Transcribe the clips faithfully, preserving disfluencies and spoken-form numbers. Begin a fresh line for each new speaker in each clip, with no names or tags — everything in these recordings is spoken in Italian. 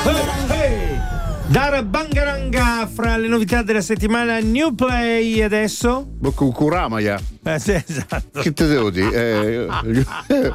Hey! Dara Bangaranga fra le novità della settimana New Play adesso.
Kuramaya.
Eh sì, esatto.
Che te devo dire? Eh,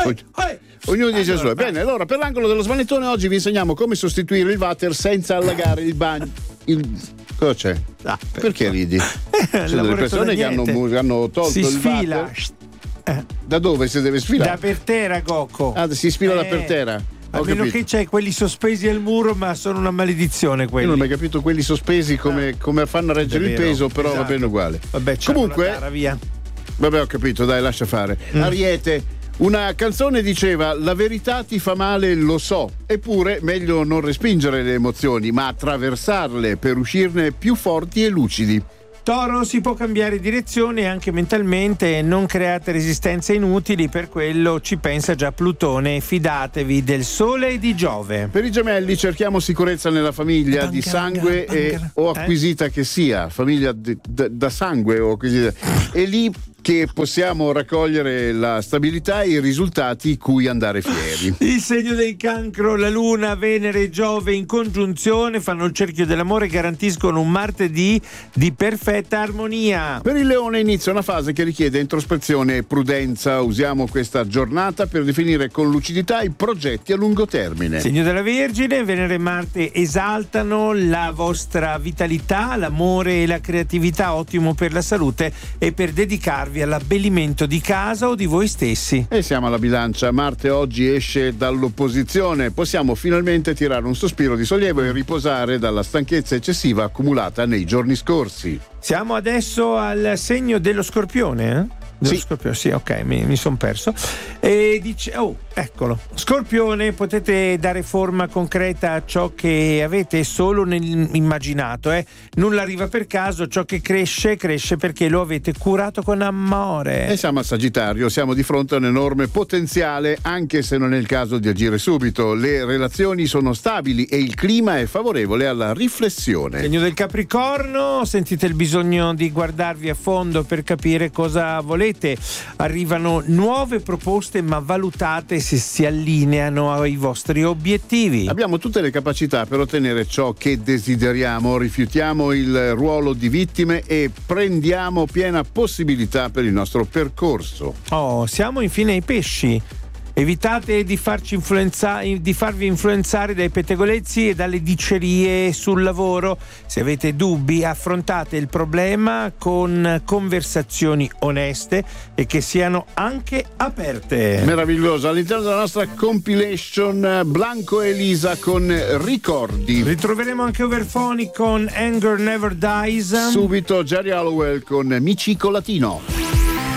ognuno dice il suo. Bene, allora per l'angolo dello smanettone oggi vi insegniamo come sostituire il water senza allagare il bagno. Il... Cosa c'è?
Ah,
perché ridi?
Eh,
C'è delle persone che hanno, hanno tolto
si
il
sfila.
water. Eh. Da dove si deve sfilare?
Da per terra, Cocco.
Ah, si sfila
eh.
da per terra.
A meno che c'hai quelli sospesi al muro, ma sono una maledizione quelli.
Io non ho mai capito quelli sospesi come, come fanno a reggere il peso, però esatto. Va bene uguale.
Vabbè,
comunque,
cara, via.
Vabbè, ho capito, dai, lascia fare. Mm. Ariete, una canzone diceva: la verità ti fa male, lo so, eppure meglio non respingere le emozioni, ma attraversarle per uscirne più forti e lucidi.
Toro, si può cambiare direzione anche mentalmente, non create resistenze inutili, per quello ci pensa già Plutone, fidatevi del Sole e di Giove.
Per i gemelli cerchiamo sicurezza nella famiglia di sangue e, o acquisita eh? che sia, famiglia di, da, da sangue o acquisita, e lì che possiamo raccogliere la stabilità e i risultati cui andare fieri.
Il segno del Cancro, la Luna, Venere e Giove in congiunzione fanno il cerchio dell'amore e garantiscono un martedì di perfetta armonia.
Per il Leone inizia una fase che richiede introspezione e prudenza. Usiamo questa giornata per definire con lucidità i progetti a lungo termine.
Segno della Vergine, Venere e Marte esaltano la vostra vitalità, l'amore e la creatività, ottimo per la salute e per dedicarvi all'abbellimento di casa o di voi stessi.
E siamo alla Bilancia. Marte oggi esce dall'opposizione. Possiamo finalmente tirare un sospiro di sollievo e riposare dalla stanchezza eccessiva accumulata nei giorni scorsi.
Siamo adesso al segno dello Scorpione, eh? Dello
sì.
Scorpione, sì, ok, mi, mi sono perso. E dice, oh, eccolo. Scorpione, potete dare forma concreta a ciò che avete solo nell'immaginato, eh? Nulla arriva per caso, ciò che cresce, cresce perché lo avete curato con amore.
E siamo a Sagittario, siamo di fronte a un enorme potenziale, anche se non è il caso di agire subito. Le relazioni sono stabili e il clima è favorevole alla riflessione.
Segno del Capricorno, sentite il bisogno di guardarvi a fondo per capire cosa volete. Arrivano nuove proposte, ma valutate se si allineano ai vostri obiettivi.
Abbiamo tutte le capacità per ottenere ciò che desideriamo, rifiutiamo il ruolo di vittime e prendiamo piena possibilità per il nostro percorso.
Oh, siamo infine ai Pesci. Evitate di farci influenza- di farvi influenzare dai pettegolezzi e dalle dicerie sul lavoro. Se avete dubbi, affrontate il problema con conversazioni oneste e che siano anche aperte.
Meraviglioso. All'interno della nostra compilation Blanco e Elisa con Ricordi.
Ritroveremo anche Overphonic con Anger Never Dies.
Subito Jerry Hallowell con Mi Cico Latino.